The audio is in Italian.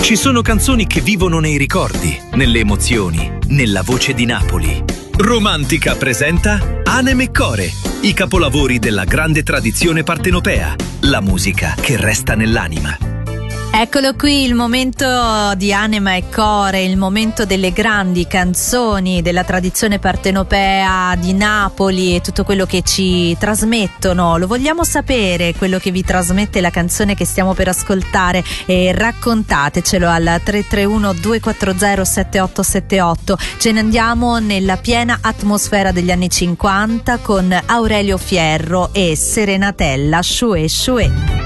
Ci sono canzoni che vivono nei ricordi, nelle emozioni, nella voce di Napoli. Romantica presenta Anem e Core, i capolavori della grande tradizione partenopea, la musica che resta nell'anima. Eccolo qui, il momento di Anima e Core, il momento delle grandi canzoni della tradizione partenopea di Napoli e tutto quello che ci trasmettono. Lo vogliamo sapere, quello che vi trasmette la canzone che stiamo per ascoltare, e raccontatecelo al 331 240 7878. Ce ne andiamo nella piena atmosfera degli anni 50 con Aurelio Fierro e Serenatella Shue Shue.